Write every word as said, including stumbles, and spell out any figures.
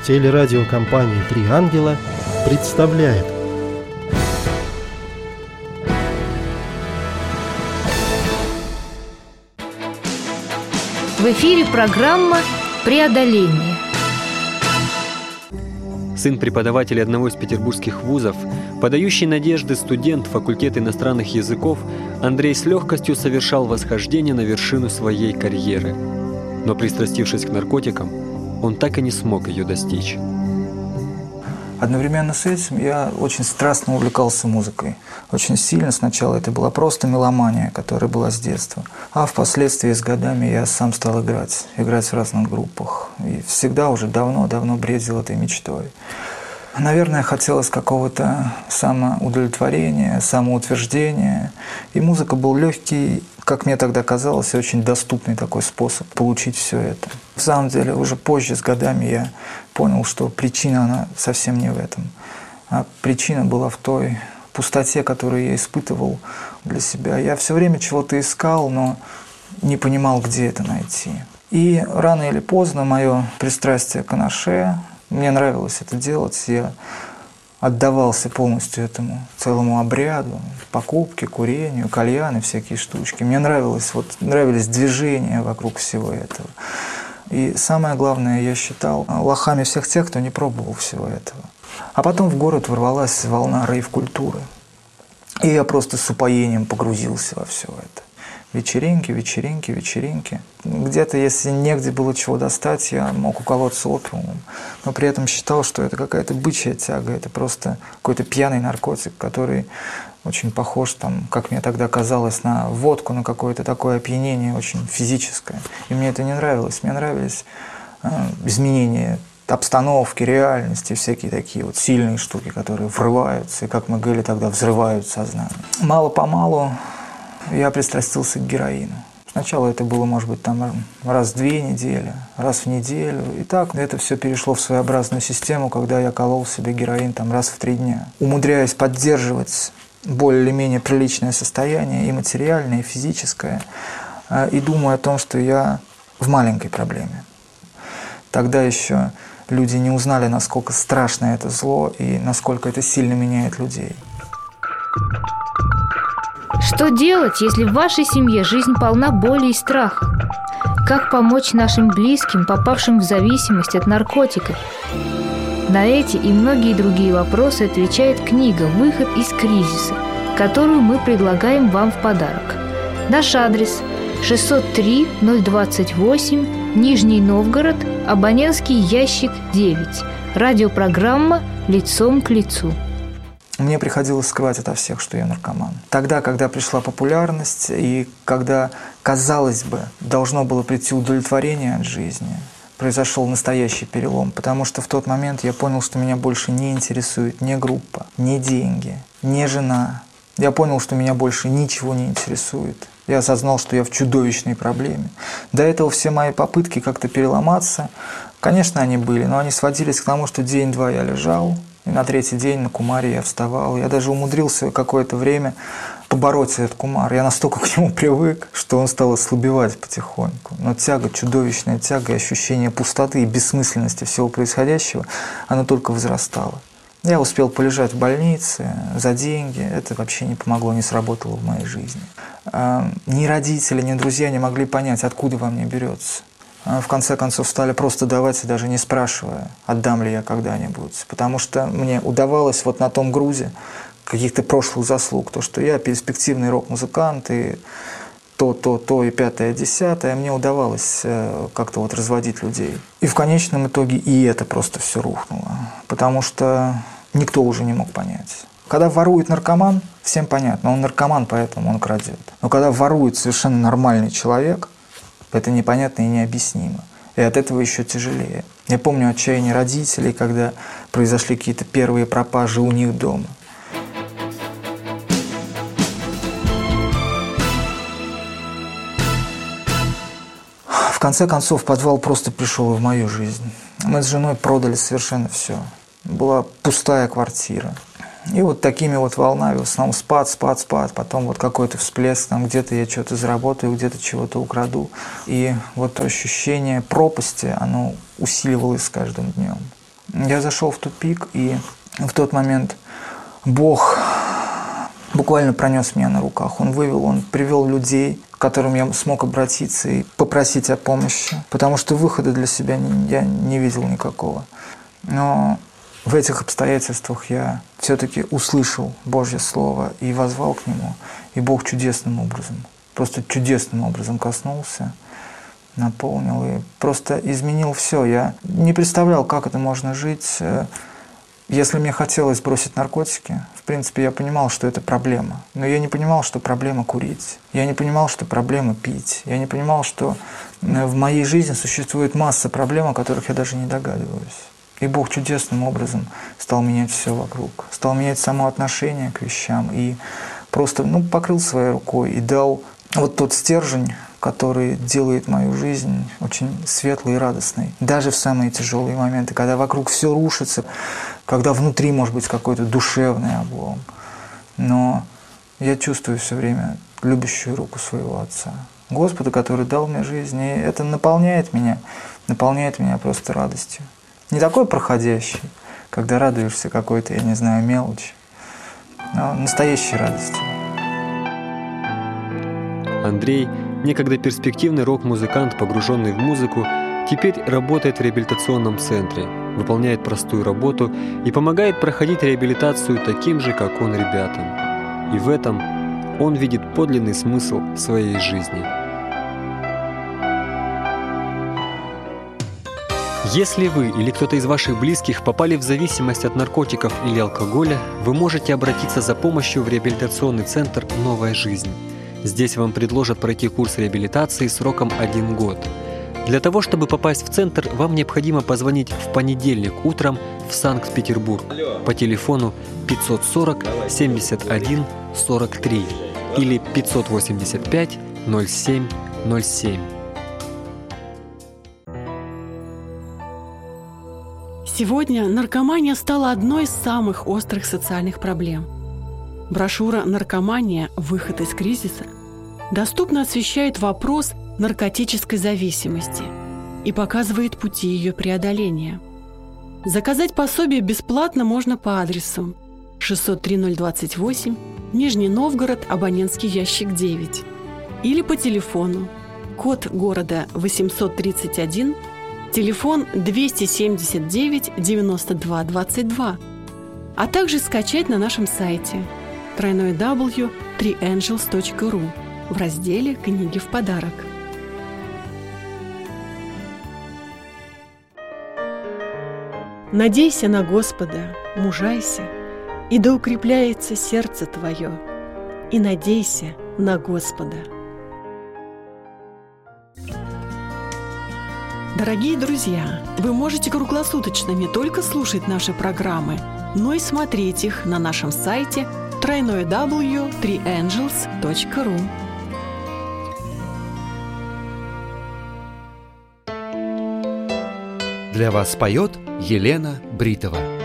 Телерадиокомпания «Три ангела» представляет. В эфире программа «Преодоление». Сын преподавателя одного из петербургских вузов, подающий надежды студент факультета иностранных языков, Андрей с легкостью совершал восхождение на вершину своей карьеры. Но, пристрастившись к наркотикам, он так и не смог ее достичь. Одновременно с этим я очень страстно увлекался музыкой. Очень сильно. Сначала это была просто меломания, которая была с детства. А впоследствии с годами я сам стал играть. Играть в разных группах. И всегда уже давно-давно бредил этой мечтой. Наверное, хотелось какого-то самоудовлетворения, самоутверждения. И музыка был легкий, как мне тогда казалось, очень доступный такой способ получить все это. В самом деле, уже позже, с годами, я понял, что причина, она совсем не в этом. А причина была в той пустоте, которую я испытывал для себя. Я все время чего-то искал, но не понимал, где это найти. И рано или поздно мое пристрастие к анаше, мне нравилось это делать, я отдавался полностью этому целому обряду, покупке, курению, кальяны, всякие штучки. Мне нравилось, вот, нравились движения вокруг всего этого. И самое главное, я считал лохами всех тех, кто не пробовал всего этого. А потом в город ворвалась волна рейв-культуры. И я просто с упоением погрузился во все это. Вечеринки, вечеринки, вечеринки. Где-то, если негде было чего достать, я мог уколоться опиумом. Но при этом считал, что это какая-то бычья тяга, это просто какой-то пьяный наркотик, который очень похож, там, как мне тогда казалось, на водку, на какое-то такое опьянение очень физическое. И мне это не нравилось. Мне нравились э, изменения обстановки, реальности, всякие такие вот сильные штуки, которые врываются и, как мы говорили тогда, взрывают сознание. Мало-помалу я пристрастился к героину. Сначала это было, может быть, там раз в две недели, раз в неделю. И так это все перешло в своеобразную систему, когда я колол себе героин там раз в три дня. Умудряясь поддерживать более или менее приличное состояние, и материальное, и физическое, и думаю о том, что я в маленькой проблеме. Тогда еще люди не узнали, насколько страшно это зло и насколько это сильно меняет людей. Что делать, если в вашей семье жизнь полна боли и страха? Как помочь нашим близким, попавшим в зависимость от наркотиков? На эти и многие другие вопросы отвечает книга «Выход из кризиса», которую мы предлагаем вам в подарок. Наш адрес – шестьсот три ноль двадцать восемь, Нижний Новгород, абонентский ящик девять. Радиопрограмма «Лицом к лицу». Мне приходилось скрывать ото всех, что я наркоман. Тогда, когда пришла популярность, и когда, казалось бы, должно было прийти удовлетворение от жизни, произошел настоящий перелом, потому что в тот момент я понял, что меня больше не интересует ни группа, ни деньги, ни жена. Я понял, что меня больше ничего не интересует. Я осознал, что я в чудовищной проблеме. До этого все мои попытки как-то переломаться, конечно, они были, но они сводились к тому, что день-два я лежал, и на третий день на кумаре я вставал. Я даже умудрился какое-то время побороть этот кумар. Я настолько к нему привык, что он стал ослабевать потихоньку. Но тяга, чудовищная тяга, и ощущение пустоты и бессмысленности всего происходящего, оно только возрастало. Я успел полежать в больнице за деньги. Это вообще не помогло, не сработало в моей жизни. Ни родители, ни друзья не могли понять, откуда во мне берется. В конце концов, стали просто давать, даже не спрашивая, отдам ли я когда-нибудь. Потому что мне удавалось вот на том грузе каких-то прошлых заслуг, то, что я перспективный рок-музыкант, и то, то, то, и пятое, десятое, мне удавалось как-то вот разводить людей. И в конечном итоге и это просто все рухнуло, потому что никто уже не мог понять. Когда ворует наркоман, всем понятно, он наркоман, поэтому он крадет. Но когда ворует совершенно нормальный человек, это непонятно и необъяснимо. И от этого еще тяжелее. Я помню отчаяние родителей, когда произошли какие-то первые пропажи у них дома. В конце концов, подвал просто пришел в мою жизнь. Мы с женой продали совершенно все. Была пустая квартира. И вот такими вот волнами, в основном спад, спад, спад, потом вот какой-то всплеск, там где-то я что-то заработаю, где-то чего-то украду. И вот ощущение пропасти, оно усиливалось с каждым днем. я зашел в тупик, и в тот момент Бог буквально пронес меня на руках. Он вывел, Он привел людей, к которым я смог обратиться и попросить о помощи, потому что выхода для себя я не видел никакого. Но в этих обстоятельствах я все-таки услышал Божье Слово и воззвал к Нему, и Бог чудесным образом, просто чудесным образом коснулся, наполнил и просто изменил все. Я не представлял, как это можно жить. Если мне хотелось бросить наркотики, в принципе, я понимал, что это проблема. Но я не понимал, что проблема курить. Я не понимал, что проблема пить. Я не понимал, что в моей жизни существует масса проблем, о которых я даже не догадываюсь. И Бог чудесным образом стал менять все вокруг. Стал менять само отношение к вещам. И просто ну, покрыл своей рукой и дал вот тот стержень, который делает мою жизнь очень светлой и радостной. Даже в самые тяжелые моменты, когда вокруг все рушится, когда внутри может быть какой-то душевный облом. Но я чувствую все время любящую руку своего Отца, Господа, который дал мне жизнь, и это наполняет меня, наполняет меня просто радостью. Не такой проходящий, когда радуешься какой-то, я не знаю, мелочи, но настоящей радостью. Андрей, некогда перспективный рок-музыкант, погруженный в музыку, теперь работает в реабилитационном центре, выполняет простую работу и помогает проходить реабилитацию таким же, как он, ребятам. И в этом он видит подлинный смысл своей жизни. Если вы или кто-то из ваших близких попали в зависимость от наркотиков или алкоголя, вы можете обратиться за помощью в реабилитационный центр «Новая жизнь». Здесь вам предложат пройти курс реабилитации сроком один год. Для того, чтобы попасть в центр, вам необходимо позвонить в понедельник утром в Санкт-Петербург по телефону пятьсот сорок семьдесят один сорок три или пятьсот восемьдесят пять ноль семь ноль семь. Сегодня наркомания стала одной из самых острых социальных проблем. Брошюра «Наркомания. Выход из кризиса» доступно освещает вопрос наркотической зависимости и показывает пути ее преодоления. Заказать пособие бесплатно можно по адресу шестьсот три ноль двадцать восемь, Нижний Новгород, абонентский ящик девять, или по телефону, код города восемьсот тридцать один, телефон двести семьдесят девять девяносто два двадцать два, а также скачать на нашем сайте дабл ю дабл ю дабл ю точка три энджелс точка ру в разделе «Книги в подарок». Надейся на Господа, мужайся, и да укрепляется сердце твое, и надейся на Господа. Дорогие друзья, вы можете круглосуточно не только слушать наши программы, но и смотреть их на нашем сайте дабл ю дабл ю дабл ю точка три энджелс точка ру. Для вас поет Елена Бритова.